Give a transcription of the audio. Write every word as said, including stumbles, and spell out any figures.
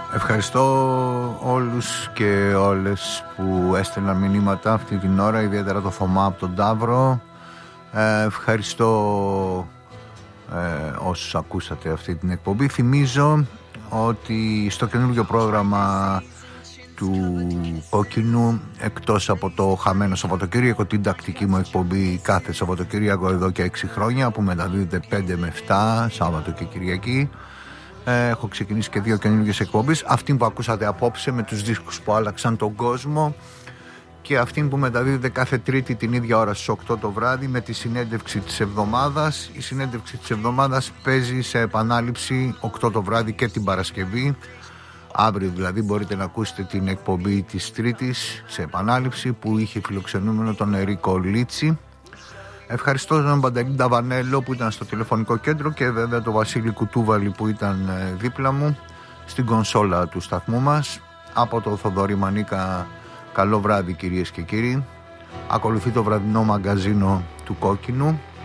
Ευχαριστώ όλους και όλες που έστελναν μηνύματα αυτή την ώρα, ιδιαίτερα το Θωμά από τον Ταύρο. Ε, ευχαριστώ ε, όσους ακούσατε αυτή την εκπομπή. Θυμίζω ότι στο καινούργιο πρόγραμμα του Κόκκινου, εκτός από το χαμένο Σαββατοκύριακο, την τακτική μου εκπομπή κάθε Σαββατοκύριακο εδώ και έξι χρόνια που μεταδίδεται πέντε με επτά Σάββατο και Κυριακή, έχω ξεκινήσει και δύο καινούργιες εκπομπές. Αυτή που ακούσατε απόψε με τους δίσκους που άλλαξαν τον κόσμο, και αυτή που μεταδίδεται κάθε Τρίτη την ίδια ώρα στις οκτώ το βράδυ με τη συνέντευξη της εβδομάδας. Η συνέντευξη της εβδομάδας παίζει σε επανάληψη οκτώ το βράδυ και την Παρασκευή. Αύριο δηλαδή μπορείτε να ακούσετε την εκπομπή της Τρίτης σε επανάληψη που είχε φιλοξενούμενο τον Ερίκο Λίτσι. Ευχαριστώ τον Παντελή Νταβανέλο που ήταν στο τηλεφωνικό κέντρο και βέβαια τον Βασίλη Κουτούβαλη που ήταν δίπλα μου στην κονσόλα του σταθμού μας. Από το Θοδωρή Μανίκα, καλό βράδυ κυρίες και κύριοι. Ακολουθεί το βραδινό μαγκαζίνο του Κόκκινου.